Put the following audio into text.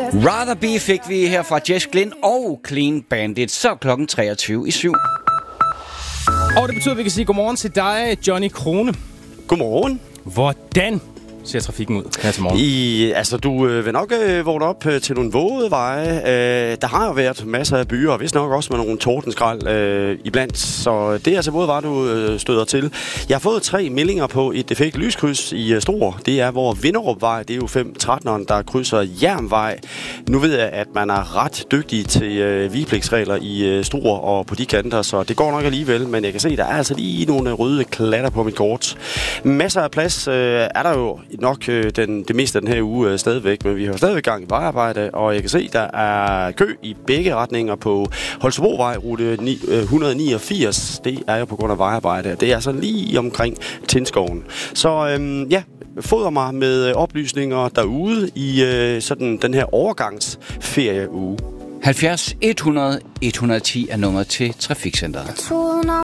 Rather Be fik vi her fra Jess Glynn og Clean Bandit. Så klokken 23:07. Og det betyder, at vi kan sige godmorgen til dig, Johnny Krone. Godmorgen. Hvordan ser trafikken ud her til morgen? Du vil nok vågne op til nogle våde veje. Der har jo været masser af byer, og vist nok også med nogle tordenskrald iblandt. Så det er altså våde veje, du støder til. Jeg har fået 3 meldinger på et defekt lyskryds i Struer. Det er, hvor Vinderupvej, det er jo 513'eren, der krydser Jernvej. Nu ved jeg, at man er ret dygtig til vigepligtsregler i Struer og på de kanter, så det går nok alligevel. Men jeg kan se, at der er altså lige nogle røde klatter på mit kort. Masser af plads er der jo nok det meste af den her uge stadigvæk, men vi har stadigvæk gang i vejarbejde, og jeg kan se, der er kø i begge retninger på Holstebrovej, rute 189. Det er jo på grund af vejarbejde. Det er altså lige omkring Tindskoven. Så foder mig med oplysninger derude i sådan den her overgangsferieuge. 70 100 110 er nummer til Trafikcenteret.